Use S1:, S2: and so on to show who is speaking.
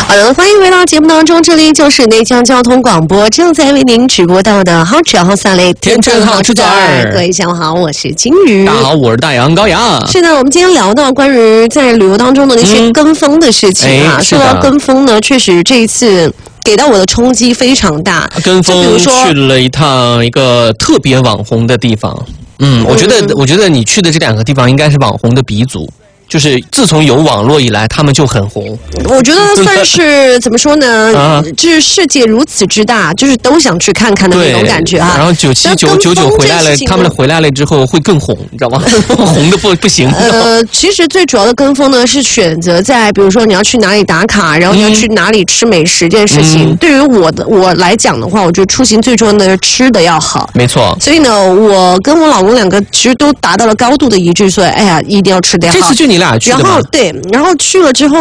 S1: 好的，欢迎回到节目当中，这里就是内江交通广播，正在为您直播到的好吃好撒雷
S2: 天真好吃
S1: 2。各位下午好，我是金鱼。
S2: 大家好，我是大洋高阳。
S1: 是的，我们今天聊到关于在旅游当中的那些跟风的事情啊。说到跟风呢，确实这一次给到我的冲击非常大。
S2: 跟风去了一趟一个特别网红的地方。我觉得你去的这2个地方应该是网红的鼻祖。就是自从有网络以来，他们就很红。
S1: 我觉得算是怎么说呢？就是世界如此之大，就是都想去看看的那种感觉啊。
S2: 然后97、99回来了，他们回来了之后会更红，你知道吗？红的不行。
S1: 其实最主要的跟风呢，是选择在比如说你要去哪里打卡，然后你要去哪里吃美食这件事情。对于我来讲的话，我觉得出行最重要的是吃的要好。
S2: 没错。
S1: 所以呢，我跟我老公2个其实都达到了高度的一致，说哎呀，一定要吃得好。
S2: 这次就你俩去的吗？
S1: 然后去了之后